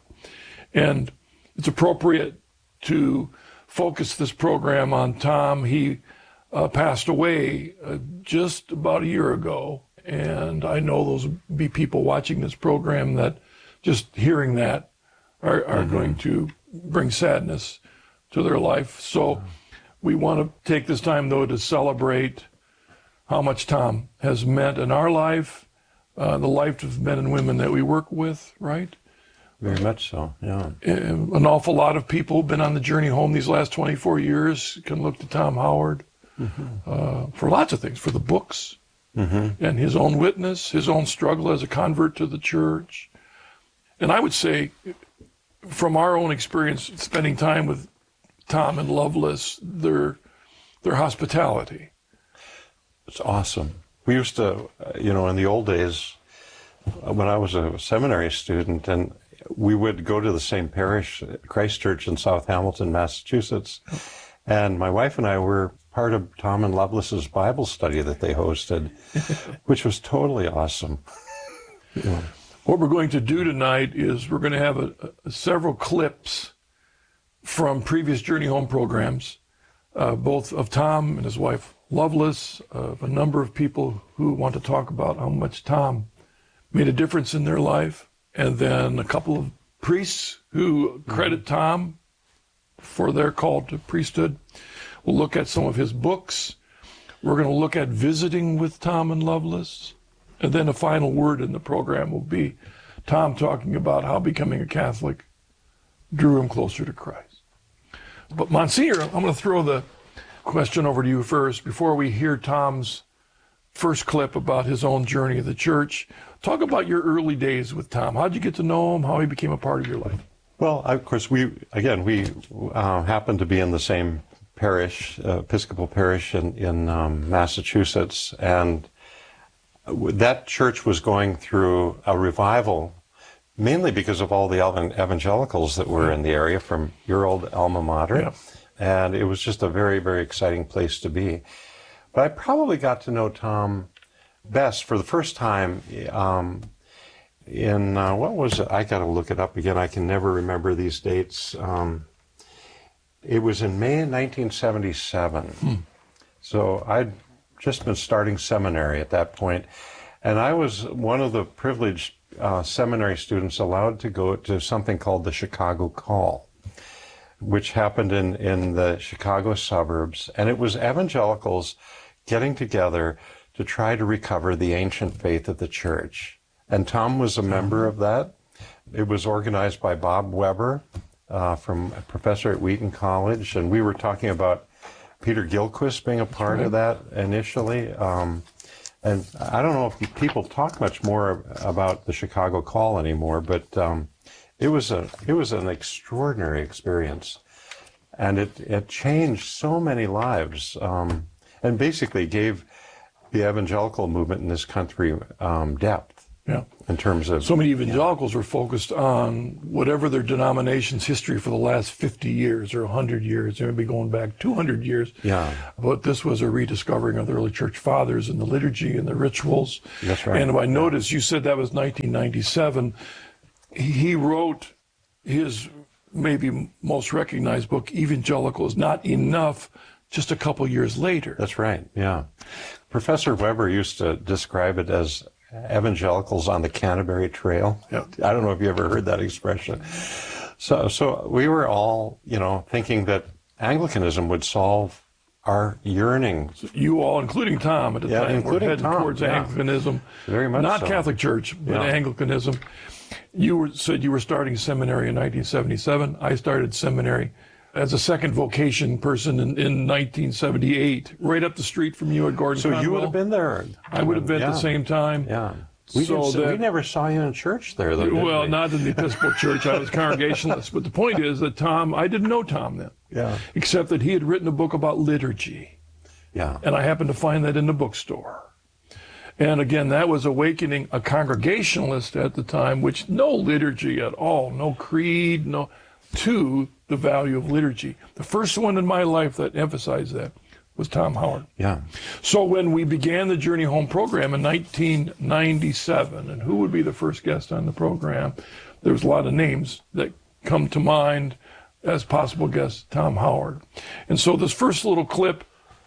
Speaker 20: And it's appropriate to focus this program on Tom. He Uh, passed away uh, just about a year ago, and I know those will be people watching this program that just hearing that are, are mm-hmm. going to bring sadness to their life. So we want to take this time, though, to celebrate how much Tom has meant in our life, uh, the life of men and women that we work with, right?
Speaker 14: Very much so, yeah.
Speaker 20: And an awful lot of people have been on the Journey Home these last twenty-four years can look to Tom Howard. Mm-hmm. Uh, for lots of things, for the books mm-hmm. and his own witness, his own struggle as a convert to the church. And I would say, from our own experience spending time with Tom and Loveless, their, their hospitality.
Speaker 14: It's awesome. We used to, you know, in the old days, when I was a seminary student, and we would go to the same parish, Christ Church in South Hamilton, Massachusetts, and my wife and I were part of Tom and Loveless's Bible study that they hosted, which was totally awesome.
Speaker 20: Yeah. What we're going to do tonight is we're going to have a, a, several clips from previous Journey Home programs, uh, both of Tom and his wife Loveless, of a number of people who want to talk about how much Tom made a difference in their life, and then a couple of priests who credit mm-hmm. Tom for their call to priesthood. We'll look at some of his books. We're going to look at visiting with Tom and Loveless. And then a final word in the program will be Tom talking about how becoming a Catholic drew him closer to Christ. But Monsignor, I'm going to throw the question over to you first before we hear Tom's first clip about his own journey of the church. Talk about your early days with Tom. How'd you get to know him? How he became a part of your life?
Speaker 14: Well, of course, we, again, we uh, happened to be in the same parish, uh, Episcopal parish in, in um, Massachusetts, and that church was going through a revival, mainly because of all the evangelicals that were in the area from your old alma mater, yeah. and it was just a very, very exciting place to be. But I probably got to know Tom best for the first time um, in, uh, what was it? I got to look it up again. I can never remember these dates. Um, it was in May of nineteen seventy-seven. Hmm. So I'd just been starting seminary at that point, and I was one of the privileged uh, seminary students allowed to go to something called the Chicago Call, which happened in, in the Chicago suburbs, and it was evangelicals getting together to try to recover the ancient faith of the church. And Tom was a member of that. It was organized by Bob Weber, uh, from a professor at Wheaton College, and we were talking about Peter Gilchrist being a part of that initially. Um, and I don't know if people talk much more about the Chicago Call anymore, but um, it was a it was an extraordinary experience, and it it changed so many lives, um, and basically gave the evangelical movement in this country um, depth.
Speaker 20: Yeah.
Speaker 14: In terms of
Speaker 20: so many evangelicals yeah. were focused on whatever their denomination's history for the last fifty years or one hundred years, maybe going back two hundred years.
Speaker 14: Yeah.
Speaker 20: But this was a rediscovering of the early church fathers and the liturgy and the rituals.
Speaker 14: That's right.
Speaker 20: And I
Speaker 14: yeah.
Speaker 20: noticed you said that was nineteen ninety-seven. He wrote his maybe most recognized book, Evangelical is Not Enough, just a couple years later.
Speaker 14: That's right. Yeah. Professor Weber used to describe it as evangelicals on the Canterbury Trail.
Speaker 20: Yeah.
Speaker 14: I don't know if you ever heard that expression. So, so we were all, you know, thinking that Anglicanism would solve our yearning.
Speaker 20: So you all, including Tom at the
Speaker 14: yeah,
Speaker 20: time,
Speaker 14: including
Speaker 20: were heading
Speaker 14: Tom,
Speaker 20: towards
Speaker 14: yeah.
Speaker 20: Anglicanism.
Speaker 14: Very much
Speaker 20: Not
Speaker 14: so.
Speaker 20: Catholic Church, but
Speaker 14: yeah.
Speaker 20: Anglicanism. You were, said you were starting seminary in nineteen seventy-seven. I started seminary as a second vocation person in, in nineteen seventy-eight, right up the street from you at Gordon
Speaker 14: So
Speaker 20: Conwell.
Speaker 14: you would have been there.
Speaker 20: I would have been
Speaker 14: yeah.
Speaker 20: at the same time.
Speaker 14: Yeah. We,
Speaker 20: so
Speaker 14: did,
Speaker 20: that,
Speaker 14: we never saw you in church there, though, did
Speaker 20: Well,
Speaker 14: we?
Speaker 20: not in the Episcopal Church. I was Congregationalist. But the point is that Tom, I didn't know Tom then.
Speaker 14: Yeah.
Speaker 20: Except that he had written a book about liturgy.
Speaker 14: Yeah.
Speaker 20: And I happened to find that in the bookstore. And again, that was awakening a Congregationalist at the time, which no liturgy at all, no creed, no, to the value of liturgy. The first one in my life that emphasized that was Tom Howard.
Speaker 14: Yeah.
Speaker 20: So when we began the Journey Home program in nineteen ninety-seven, and who would be the first guest on the program? There was a lot of names that come to mind as possible guests, Tom Howard. And so this first little clip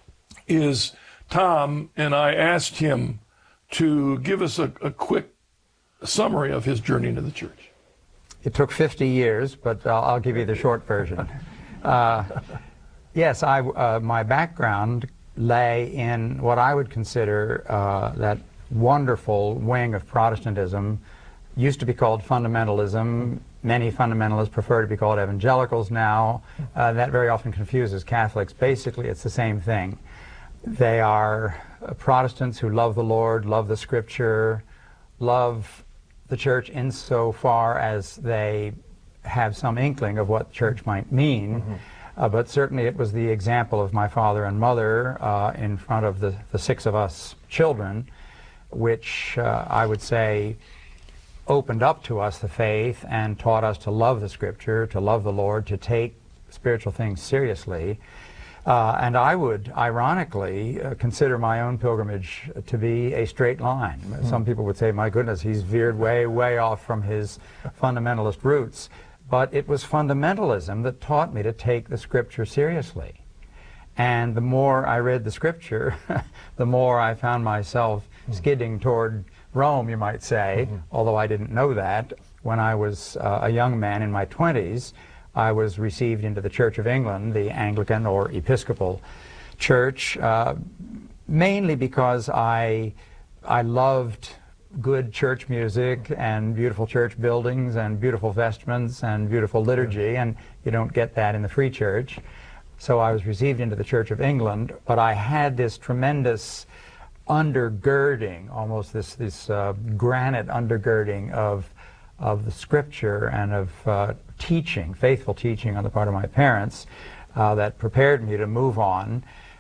Speaker 20: is Tom, and I asked him to give us a, a quick summary of his journey into the church.
Speaker 21: It took fifty years, but I'll, I'll give you the short version. Uh, yes, I, uh, my background lay in what I would consider uh, that wonderful wing of Protestantism, used to be called fundamentalism. Many fundamentalists prefer to be called evangelicals now. Uh, that very often confuses Catholics. Basically, it's the same thing. They are Protestants who love the Lord, love the Scripture, love the church insofar as they have some inkling of what church might mean. Mm-hmm. uh, but certainly it was the example of my father and mother uh, in front of the, the six of us children, which uh, I would say opened up to us the faith and taught us to love the Scripture, to love the Lord, to take spiritual things seriously. Uh, and I would, ironically, uh, consider my own pilgrimage to be a straight line. Mm-hmm. Some people would say, my goodness, he's veered way, way off from his fundamentalist roots. But it was fundamentalism that taught me to take the Scripture seriously. And the more I read the Scripture, the more I found myself mm-hmm. skidding toward Rome, you might say, mm-hmm. although I didn't know that. When I was uh, a young man in my twenties, I was received into the Church of England, the Anglican or Episcopal Church, uh, mainly because I, I loved good church music and beautiful church buildings and beautiful vestments and beautiful liturgy, and you don't get that in the Free Church. So I was received into the Church of England, but I had this tremendous undergirding, almost this, this uh, granite undergirding of, of the Scripture and of uh, teaching, faithful teaching on the part of my parents uh, that prepared me to move on.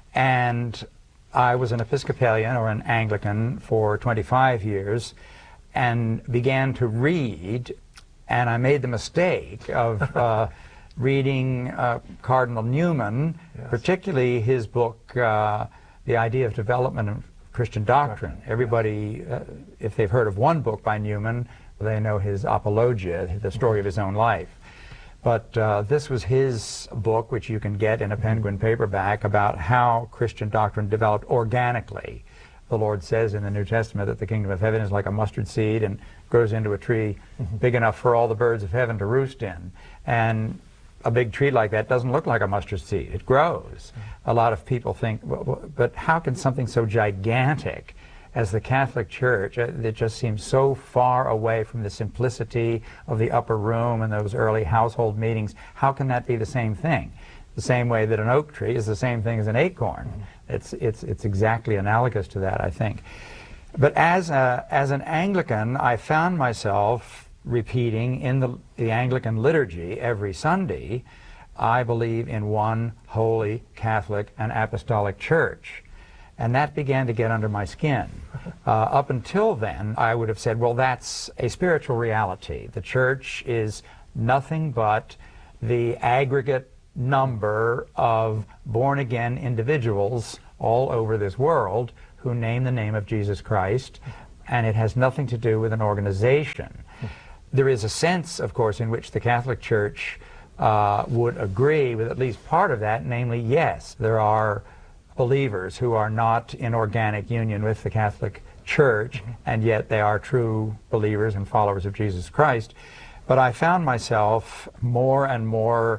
Speaker 21: And I was an Episcopalian or an Anglican for twenty-five years and began to read, and I made the mistake of uh, reading uh, Cardinal Newman, yes. particularly his book, uh, The Idea of Development of Christian doctrine. Everybody, uh, if they've heard of one book by Newman, they know his Apologia, the story of his own life. But uh, this was his book, which you can get in a Penguin paperback, about how Christian doctrine developed organically. The Lord says in the New Testament that the kingdom of heaven is like a mustard seed and grows into a tree mm-hmm. big enough for all the birds of heaven to roost in. And a big tree like that doesn't look like a mustard seed. It grows. Mm-hmm. A lot of people think, well, but how can something so gigantic as the Catholic Church, that just seems so far away from the simplicity of the upper room and those early household meetings, how can that be the same thing? The same way that an oak tree is the same thing as an acorn. It's, it's, it's exactly analogous to that, I think. But as, a, as an Anglican, I found myself repeating in the, the Anglican liturgy every Sunday, I believe in one holy Catholic and Apostolic Church. And that began to get under my skin. Uh, up until then, I would have said, well, that's a spiritual reality. The church is nothing but the aggregate number of born-again individuals all over this world who name the name of Jesus Christ, and it has nothing to do with an organization. There is a sense, of course, in which the Catholic Church uh, would agree with at least part of that, namely, yes, there are believers who are not in organic union with the Catholic Church, mm-hmm. and yet they are true believers and followers of Jesus Christ. But I found myself more and more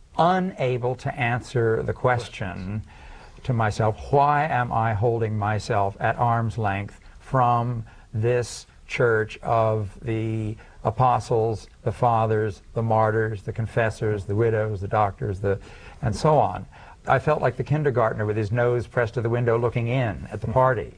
Speaker 21: unable to answer the question to myself, why am I holding myself at arm's length from this church of the apostles, the fathers, the martyrs, the confessors, the widows, the doctors, the, and so on? I felt like the kindergartner with his nose pressed to the window looking in at the party.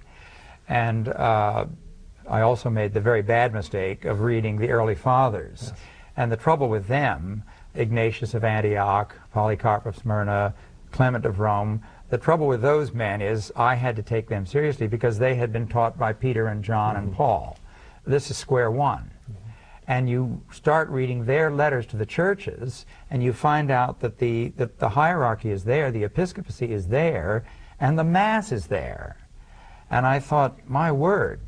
Speaker 21: And uh, I also made the very bad mistake of reading the early fathers. Yes. And the trouble with them, Ignatius of Antioch, Polycarp of Smyrna, Clement of Rome, the trouble with those men is I had to take them seriously because they had been taught by Peter and John mm-hmm. and Paul. This is square one. And you start reading their letters to the churches, and you find out that the, that the hierarchy is there, the episcopacy is there, and the Mass is there. And I thought, my word,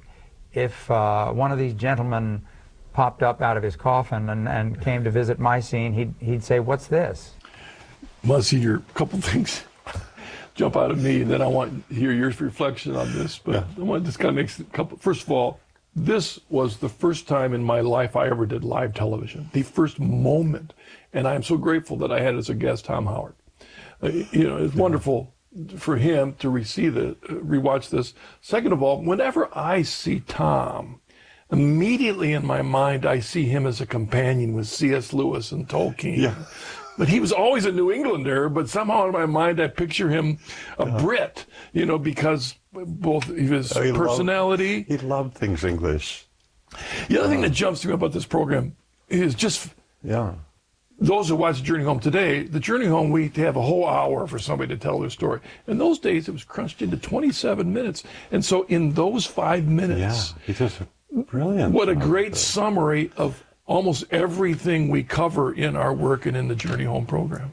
Speaker 21: if uh, one of these gentlemen popped up out of his coffin and, and came to visit my scene, he'd, he'd say, what's this?
Speaker 20: Monsignor, a couple things jump out at me, and then I want to hear your reflection on this. But yeah. I want to just kind of make a couple. First of all, this was the first time in my life I ever did live television, the first moment. And I'm so grateful that I had as a guest Tom Howard. Uh, you know, it's wonderful for him to receive the, uh, rewatch this. Second of all, whenever I see Tom, immediately in my mind, I see him as a companion with C S Lewis and Tolkien. Yeah. But he was always a New Englander, but somehow in my mind I picture him a yeah. Brit, you know, because both his oh, he personality.
Speaker 4: Loved, he loved things English.
Speaker 20: The other uh, thing that jumps to me about this program is just
Speaker 4: yeah.
Speaker 20: those who watch the Journey Home today, the Journey Home, we have a whole hour for somebody to tell their story. In those days, it was crunched into twenty-seven minutes. And so in those five minutes,
Speaker 4: yeah, he does brilliant.
Speaker 20: What a great summary of almost everything we cover in our work and in the Journey Home program.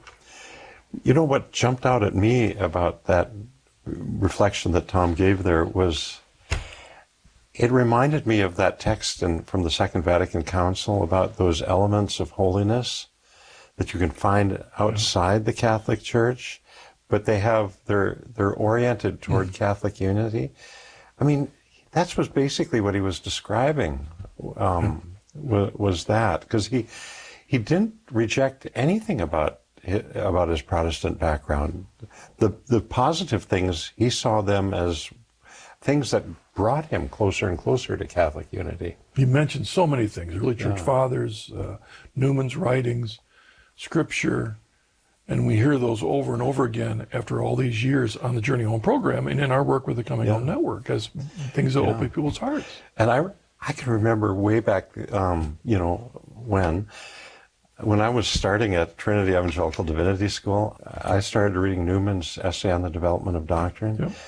Speaker 4: You know what jumped out at me about that reflection that Tom gave there was, it reminded me of that text in, from the Second Vatican Council about those elements of holiness that you can find outside the Catholic Church, but they have, they're, they're oriented toward mm. Catholic unity. I mean, that's was basically what he was describing. Um, Was, was that because he he didn't reject anything about his, about his Protestant background. The the positive things, he saw them as things that brought him closer and closer to Catholic unity.
Speaker 20: He mentioned so many things: early church yeah. fathers, uh, Newman's writings, Scripture, and we hear those over and over again after all these years on the Journey Home program and in our work with the Coming yeah. Home Network as things that yeah. open people's hearts.
Speaker 4: And I. I can remember way back, um, you know, when, when I was starting at Trinity Evangelical Divinity School, I started reading Newman's Essay on the Development of Doctrine. Yep.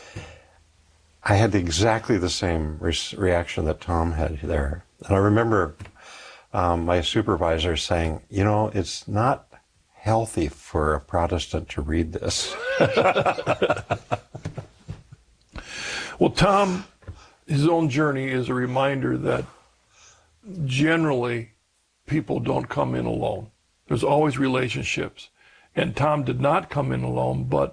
Speaker 4: I had exactly the same re reaction that Tom had there. And I remember um, my supervisor saying, you know, it's not healthy for a Protestant to read this.
Speaker 20: Well, Tom, his own journey is a reminder that generally people don't come in alone. There's always relationships. And Tom did not come in alone, but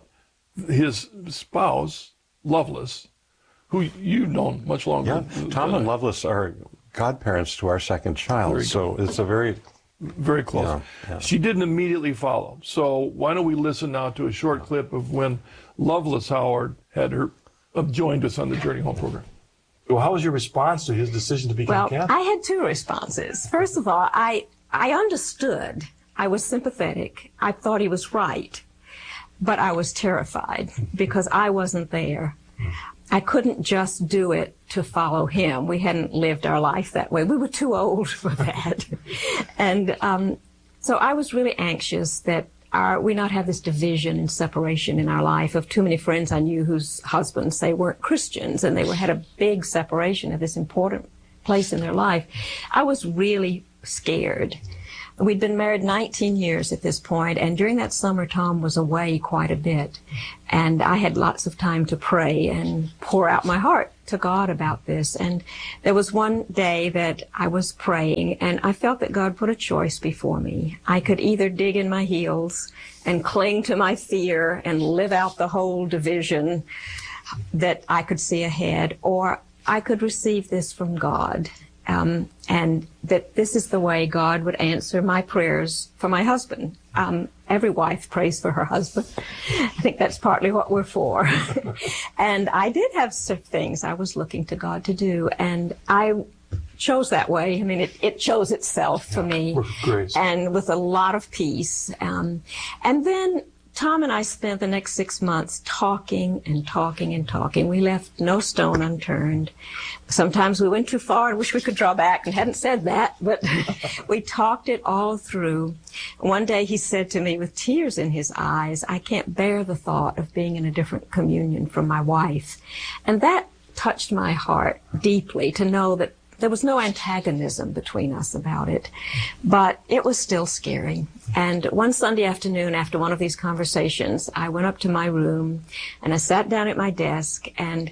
Speaker 20: his spouse, Loveless, who you've known much longer.
Speaker 4: Yeah, Tom and Loveless are godparents to our second child, so it's a very...
Speaker 20: Very close.
Speaker 4: Yeah, yeah.
Speaker 20: She didn't immediately follow. So why don't we listen now to a short clip of when Loveless Howard had her uh, joined us on the Journey Home program.
Speaker 5: Well, how was your response to his decision to become
Speaker 22: well,
Speaker 5: Catholic?
Speaker 22: I had two responses. First of all, I I understood. I was sympathetic. I thought he was right. But I was terrified because I wasn't there. I couldn't just do it to follow him. We hadn't lived our life that way. We were too old for that. and um, so I was really anxious that our, we not have this division and separation in our life of too many friends I knew whose husbands, they weren't Christians, and they were, had a big separation of this important place in their life. I was really scared. We'd been married nineteen years at this point, and during that summer, Tom was away quite a bit. And I had lots of time to pray and pour out my heart to God about this. And there was one day that I was praying, and I felt that God put a choice before me. I could either dig in my heels and cling to my fear and live out the whole division that I could see ahead, or I could receive this from God. Um, and that this is the way God would answer my prayers for my husband. Um, every wife prays for her husband. I think that's partly what we're for. And I did have some things I was looking to God to do, and I chose that way. I mean, it, it chose itself for me.
Speaker 5: With grace.
Speaker 22: And with a lot of peace. Um, and then Tom and I spent the next six months talking and talking and talking. We left no stone unturned. Sometimes we went too far and wish we could draw back and hadn't said that, but we talked it all through. One day he said to me with tears in his eyes, I can't bear the thought of being in a different communion from my wife. And that touched my heart deeply to know that there was no antagonism between us about it, but it was still scary. And one Sunday afternoon, after one of these conversations, I went up to my room and I sat down at my desk, and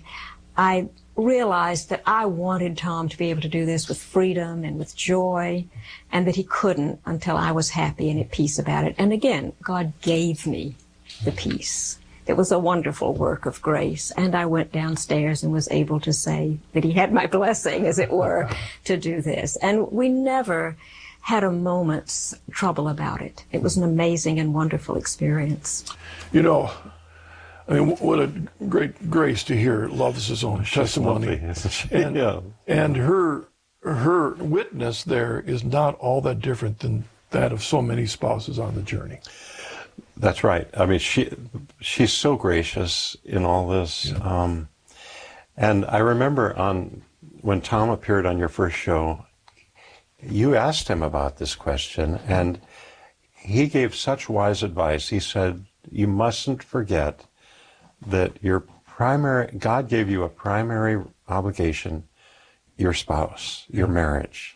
Speaker 22: I realized that I wanted Tom to be able to do this with freedom and with joy, and that he couldn't until I was happy and at peace about it. And again, God gave me the peace. It was a wonderful work of grace, and I went downstairs and was able to say that he had my blessing, as it were, to do this. And we never had a moment's trouble about it. It was an amazing and wonderful experience.
Speaker 20: You know, I mean, what a great grace to hear Loveless's own testimony. And,
Speaker 4: yeah.
Speaker 20: and her her witness there is not all that different than that of so many spouses on the journey.
Speaker 4: That's right. I mean, she she's so gracious in all this. Yeah. Um, and I remember on when Tom appeared on your first show, you asked him about this question, and he gave such wise advice. He said, you mustn't forget that your primary, God gave you a primary obligation, your spouse, your marriage.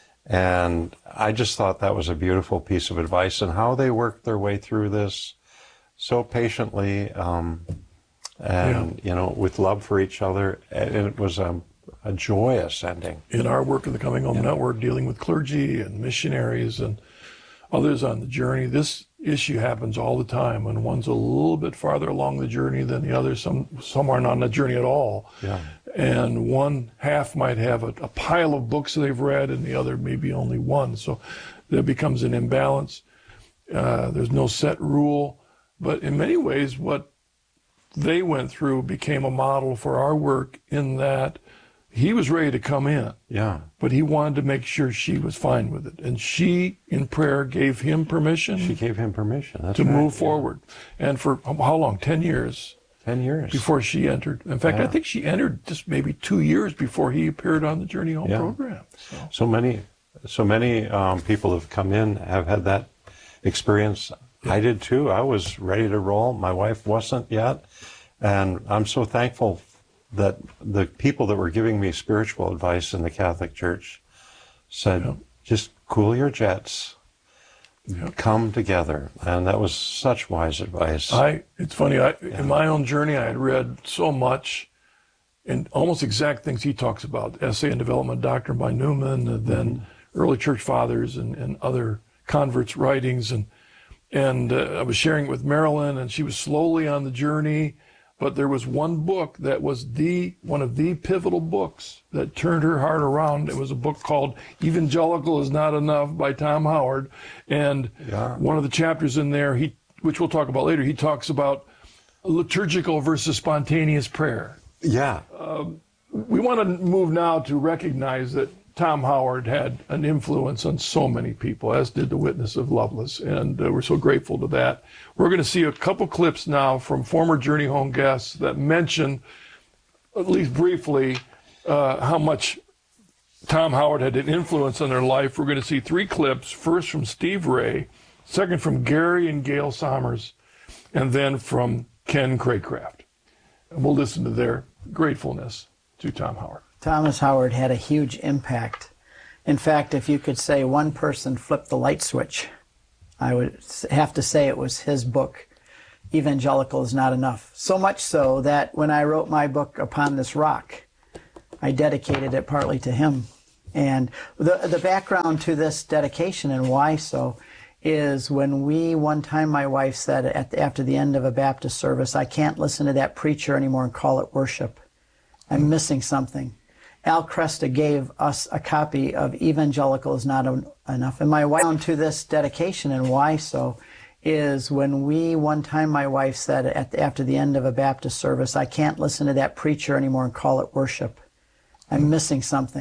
Speaker 4: And I just thought that was a beautiful piece of advice, and how they worked their way through this so patiently, um, and, yeah. you know, with love for each other. And it was a, a joyous ending.
Speaker 20: In our work in the Coming Home yeah. Network, dealing with clergy and missionaries and others on the journey, this issue happens all the time, and one's a little bit farther along the journey than the other. Some, some are not on the journey at all.
Speaker 4: Yeah.
Speaker 20: And one half might have a, a pile of books they've read, and the other maybe only one. So there becomes an imbalance. Uh, there's no set rule. But in many ways, what they went through became a model for our work, in that he was ready to come in.
Speaker 4: Yeah.
Speaker 20: But he wanted to make sure she was fine with it. And she, in prayer, gave him permission.
Speaker 4: She gave him permission. That's
Speaker 20: to
Speaker 4: right.
Speaker 20: move forward. And for how long? Ten years.
Speaker 4: Ten years.
Speaker 20: Before she entered. In fact, yeah. I think she entered just maybe two years before he appeared on the Journey Home
Speaker 4: yeah.
Speaker 20: program.
Speaker 4: So, so many, so many um, people have come in, have had that experience. Yeah. I did too. I was ready to roll. My wife wasn't yet. And I'm so thankful that the people that were giving me spiritual advice in the Catholic Church said, yeah. just cool your jets. Yeah. Come together. And that was such wise advice.
Speaker 20: I, it's funny, I,
Speaker 4: yeah.
Speaker 20: in my own journey, I had read so much and almost exact things he talks about, Essay and Development Doctrine by Newman, and then mm-hmm. early church fathers and, and other converts' writings. And and uh, I was sharing it with Marilyn, and she was slowly on the journey, but there was one book that was the one of the pivotal books that turned her heart around. It was a book called Evangelical is Not Enough by Tom Howard. And yeah. one of the chapters in there, he which we'll talk about later, he talks about liturgical versus spontaneous prayer.
Speaker 4: Yeah.
Speaker 20: Uh, we want to move now to recognize that Tom Howard had an influence on so many people, as did the witness of Loveless, and uh, we're so grateful to that. We're going to see a couple clips now from former Journey Home guests that mention, at least briefly, uh, how much Tom Howard had an influence on their life. We're going to see three clips, first from Steve Ray, second from Gary and Gail Sommers, and then from Ken Craycraft. And we'll listen to their gratefulness to Tom Howard.
Speaker 6: Thomas Howard had a huge impact. In fact, if you could say one person flipped the light switch, I would have to say it was his book, Evangelical is Not Enough. So much so that when I wrote my book, Upon This Rock, I dedicated it partly to him. And the, the background to this dedication and why so is when we, one time my wife said at the, after the end of a Baptist service, I can't listen to that preacher anymore and call it worship. I'm missing something. Al Cresta gave us a copy of Evangelical is Not Enough. And my wife, to this dedication and why so, is when we, one time my wife said at the, after the end of a Baptist service, I can't listen to that preacher anymore and call it worship. I'm missing something.